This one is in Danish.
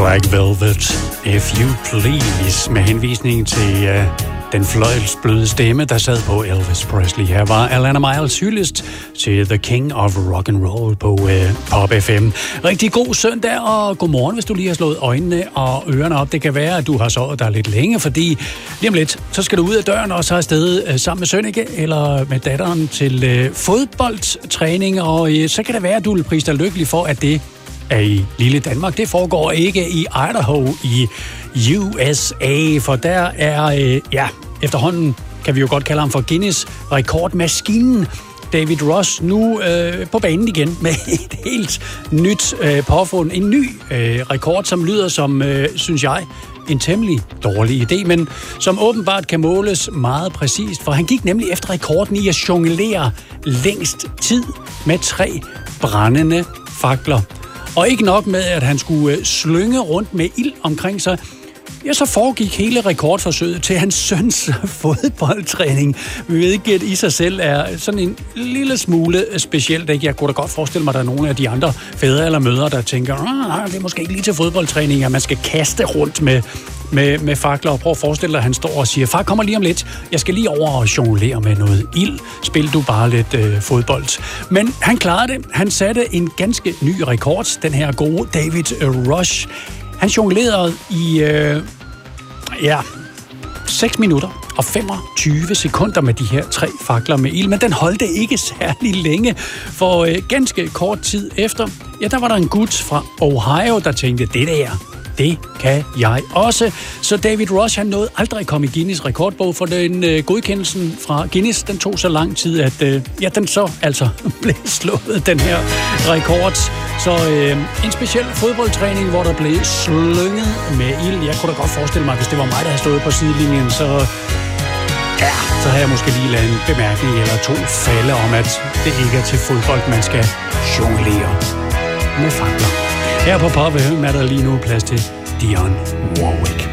Black Velvet, If You Please, med henvisning til den fløjelsbløde stemme, der sad på Elvis Presley. Her var Alana Miles hyldest til The King of Rock and Roll på Pop FM. Rigtig god søndag, og godmorgen, hvis du lige har slået øjnene og ørerne op. Det kan være, at du har sovet der lidt længe, fordi lige om lidt, så skal du ud af døren og så afsted sammen med Sønneke eller med datteren til fodboldtræning, og så kan det være, at du vil prise dig lykkelig for, at det er i lille Danmark. Det foregår ikke i Idaho i USA, for der er, efterhånden kan vi jo godt kalde ham for Guinness rekordmaskinen, David Ross, nu på banen igen med et helt nyt påfund. En ny rekord, som lyder som, synes jeg, en temmelig dårlig idé, men som åbenbart kan måles meget præcist, for han gik nemlig efter rekorden i at jonglere længst tid med 3 brændende fakler. Og ikke nok med, at han skulle slynge rundt med ild omkring sig, så foregik hele rekordforsøget til hans søns fodboldtræning, hvilket i sig selv er sådan en lille smule specielt. Ikke? Jeg kunne da godt forestille mig, at der er nogle af de andre fædre eller mødre, der tænker, det er måske ikke lige til fodboldtræning, at man skal kaste rundt med fakler. Og prøv at forestille dig, at han står og siger, far kommer lige om lidt, jeg skal lige over og jonglere med noget ild. Spil du bare lidt fodbold. Men han klarede det. Han satte en ganske ny rekord, den her gode David Rush. Han jonglerede i 6 minutter og 25 sekunder med de her 3 fakler med ild, men den holdte ikke særlig længe, for ganske kort tid efter, der var der en gut fra Ohio, der tænkte, det kan jeg også. Så David Rush, han nåede aldrig at komme i Guinness rekordbog, for den godkendelsen fra Guinness, den tog så lang tid, at den så altså blev slået, den her rekord. Så en speciel fodboldtræning, hvor der blev slynget med ild. Jeg kunne da godt forestille mig, hvis det var mig, der havde stået på sidelinjen, så havde jeg måske lige lavet en bemærkning eller 2 falde om, at det ikke er til fodbold, man skal jonglere med fakler. Her på Pop FM er der lige nu plads til Dionne Warwick.